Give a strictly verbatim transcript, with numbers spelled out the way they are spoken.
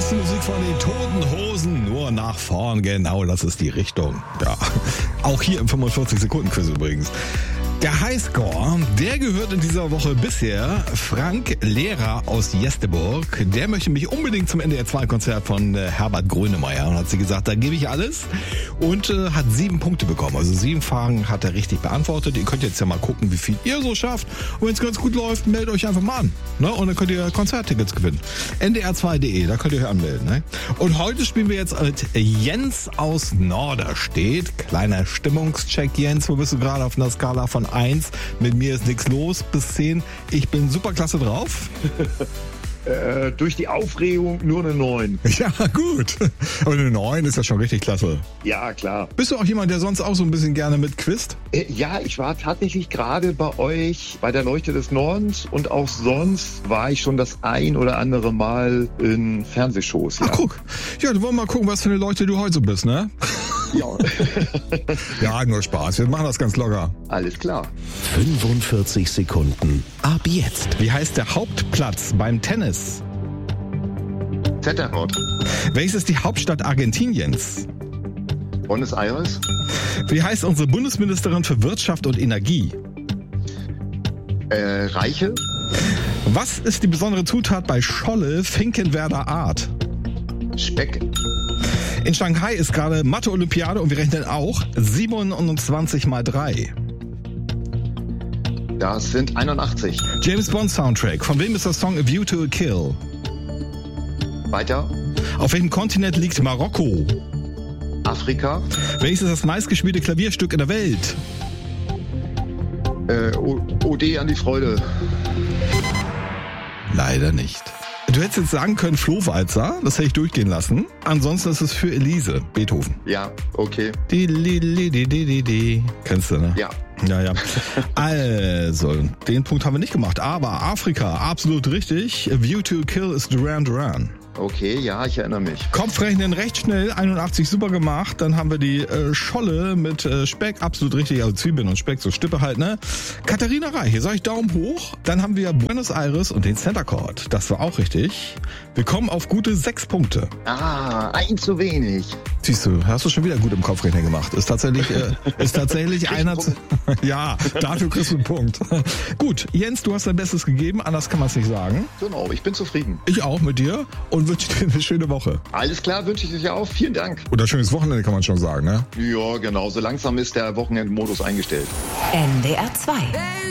Beste Musik von den Toten Hosen, nur nach vorn, genau, das ist die Richtung. Ja, auch hier im fünfundvierzig Sekunden Quiz übrigens. Der Highscore, der gehört in dieser Woche bisher Frank Lehrer aus Jesteburg. Der möchte mich unbedingt zum N D R zwei Konzert von äh, Herbert Grönemeyer. Und hat sie gesagt, da gebe ich alles. Und äh, hat sieben Punkte bekommen. Also sieben Fragen hat er richtig beantwortet. Ihr könnt jetzt ja mal gucken, wie viel ihr so schafft. Und wenn es ganz gut läuft, meldet euch einfach mal an. Ne? Und dann könnt ihr Konzerttickets gewinnen. N D R zwei Punkt de, da könnt ihr euch anmelden. Ne? Und heute spielen wir jetzt mit Jens aus Norderstedt. Kleiner Stimmungscheck, Jens. Wo bist du gerade auf einer Skala von eins? Mit mir ist nichts los bis zehn. Ich bin super klasse drauf. Äh, durch die Aufregung nur eine neun. Ja, gut. Aber eine neun ist ja schon richtig klasse. Ja, klar. Bist du auch jemand, der sonst auch so ein bisschen gerne mitquizt? Äh, ja, ich war tatsächlich gerade bei euch bei der Leuchte des Nordens und auch sonst war ich schon das ein oder andere Mal in Fernsehshows. Ja. Ach, guck. Ja, du wollen mal gucken, was für eine Leuchte du heute so bist, ne? Ja. Ja, nur Spaß. Wir machen das ganz locker. Alles klar. fünfundvierzig Sekunden ab jetzt. Wie heißt der Hauptplatz beim Tennis? Zetterrot. Welches ist die Hauptstadt Argentiniens? Buenos Aires. Wie heißt unsere Bundesministerin für Wirtschaft und Energie? Äh, Reiche. Was ist die besondere Zutat bei Scholle Finkenwerder Art? Speck. In Shanghai ist gerade Mathe-Olympiade und wir rechnen auch siebenundzwanzig mal drei. Das sind einundachtzig. James Bond Soundtrack. Von wem ist der Song A View to a Kill? Weiter. Auf welchem Kontinent liegt Marokko? Afrika. Welches ist das meistgespielte Klavierstück in der Welt? Äh, O- Ode an die Freude. Leider nicht. Du hättest jetzt sagen können Flohwalzer, das hätte ich durchgehen lassen. Ansonsten ist es für Elise, Beethoven. Ja, okay. Die, die, die, die, die, die. Kennst du, ne? Ja. Ja, ja. Also, den Punkt haben wir nicht gemacht. Aber Afrika, absolut richtig. A View to a Kill ist Duran Duran. Okay, ja, ich erinnere mich. Kopfrechnen recht schnell, einundachtzig super gemacht. Dann haben wir die äh, Scholle mit äh, Speck, absolut richtig, also Zwiebeln und Speck, so Stippe halt, ne? Katharina Reich, hier sag ich Daumen hoch. Dann haben wir Buenos Aires und den Center Court. Das war auch richtig. Wir kommen auf gute sechs Punkte. Ah, ein zu wenig. Siehst du, hast du schon wieder gut im Kopfrechnen gemacht. Ist tatsächlich, äh, ist tatsächlich einer. Zu, ja, dafür kriegst du einen Punkt. Gut, Jens, du hast dein Bestes gegeben, anders kann man es nicht sagen. Genau, ich bin zufrieden. Ich auch mit dir und wünsche dir eine schöne Woche. Alles klar, wünsche ich dir auch. Vielen Dank. Oder schönes Wochenende kann man schon sagen, ne? Ja, genau. So langsam ist der Wochenendmodus eingestellt. N D R zwei.